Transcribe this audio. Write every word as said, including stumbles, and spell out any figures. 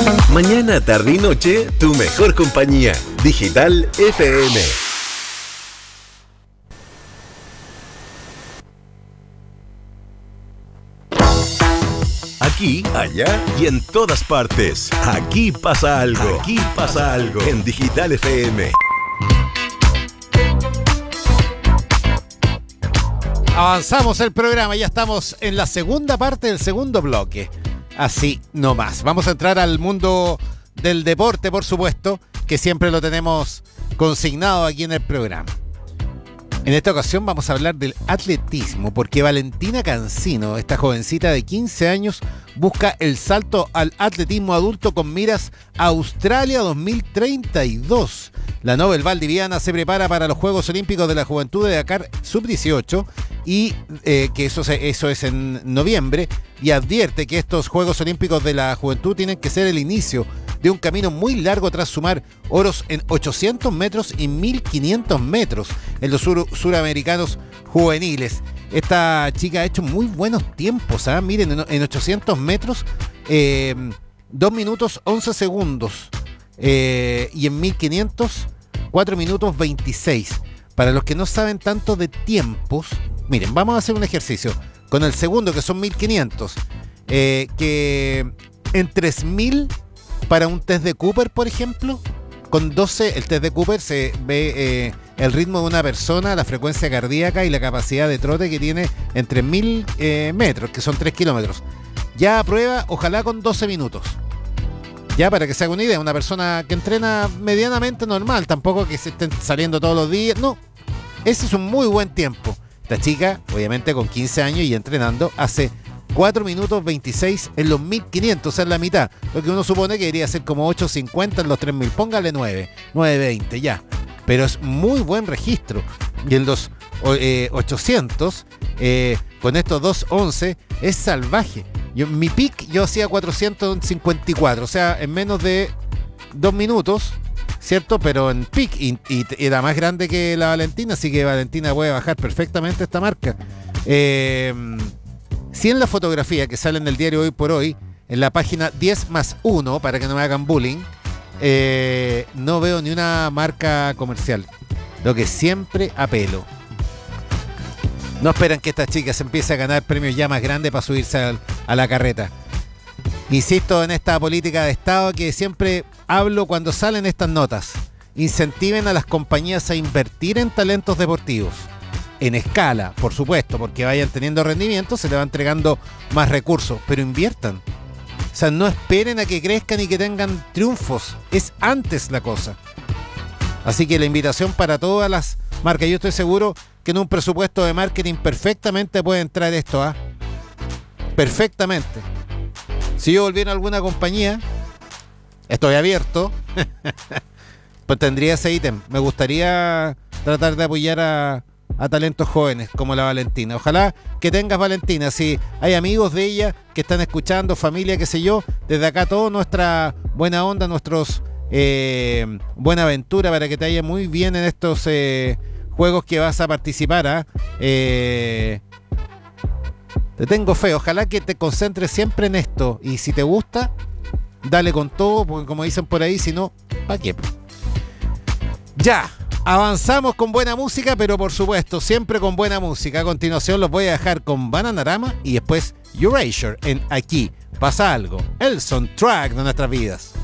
Mañana, tarde y noche, tu mejor compañía. Digital F M. Aquí, allá y en todas partes. Aquí pasa algo. Aquí pasa algo. En Digital F M. Avanzamos el programa, ya estamos en la segunda parte del segundo bloque. Así nomás. Vamos a entrar al mundo del deporte, por supuesto, que siempre lo tenemos consignado aquí en el programa. En esta ocasión vamos a hablar del atletismo, porque Valentina Cancino, esta jovencita de quince años, busca el salto al atletismo adulto con miras a Australia dos mil treinta y dos. La Nobel valdiviana se prepara para los Juegos Olímpicos de la Juventud de Dakar sub dieciocho y eh, que eso, se, eso es en noviembre, y advierte que estos Juegos Olímpicos de la Juventud tienen que ser el inicio de un camino muy largo tras sumar oros en ochocientos metros y mil quinientos metros en los sur, suramericanos juveniles. Esta chica ha hecho muy buenos tiempos, ¿eh? Miren, en, en ochocientos metros, eh, dos minutos once segundos, eh, y en mil quinientos, cuatro minutos veintiséis. Para los que no saben tanto de tiempos, miren, vamos a hacer un ejercicio con el segundo, que son mil quinientos, eh, que en tres mil para un test de Cooper, por ejemplo, con doce, el test de Cooper se ve eh, el ritmo de una persona, la frecuencia cardíaca y la capacidad de trote que tiene en tres mil eh, metros, que son tres kilómetros. Ya a prueba, ojalá con doce minutos. Ya, para que se haga una idea, una persona que entrena medianamente normal, tampoco que se estén saliendo todos los días, no. Ese es un muy buen tiempo. Esta chica, obviamente con quince años y entrenando, hace cuatro minutos veintiséis en los mil quinientos, o sea, en la mitad. Lo que uno supone que debería ser como ocho cincuenta en los tres mil. Póngale nueve, nueve veinte, ya. Pero es muy buen registro. Y en los eh, ochocientos, eh, con estos dos once, es salvaje. Yo, mi pick, yo hacía cuatrocientos cincuenta y cuatro, o sea, en menos de dos minutos, ¿cierto? Pero en pick, y, y, y era más grande que la Valentina, así que Valentina puede bajar perfectamente esta marca. Eh... Si en la fotografía que sale en el diario Hoy por Hoy, en la página diez más uno, para que no me hagan bullying, eh, no veo ni una marca comercial. Lo que siempre apelo. No esperan que esta chica se empiece a ganar premios ya más grandes para subirse a, a la carreta. Insisto en esta política de Estado que siempre hablo cuando salen estas notas. Incentiven a las compañías a invertir en talentos deportivos. En escala, por supuesto, porque vayan teniendo rendimiento, se le va entregando más recursos, pero inviertan. O sea, no esperen a que crezcan y que tengan triunfos, es antes la cosa. Así que la invitación para todas las marcas, yo estoy seguro que en un presupuesto de marketing perfectamente puede entrar esto, ¿ah? Perfectamente. Si yo volviera a alguna compañía, estoy abierto, pues tendría ese ítem. Me gustaría tratar de apoyar a a talentos jóvenes como la Valentina. Ojalá que tengas, Valentina, si hay amigos de ella que están escuchando, familia, qué sé yo, desde acá toda nuestra buena onda, nuestros eh, buena aventura para que te vaya muy bien en estos eh, juegos que vas a participar, ¿eh? Eh, te tengo fe, ojalá que te concentres siempre en esto, y si te gusta, dale con todo, porque como dicen por ahí, si no, ¿pa' qué? Ya. Avanzamos con buena música, pero por supuesto, siempre con buena música. A continuación los voy a dejar con Bananarama y después Erasure en Aquí Pasa Algo, el soundtrack de nuestras vidas.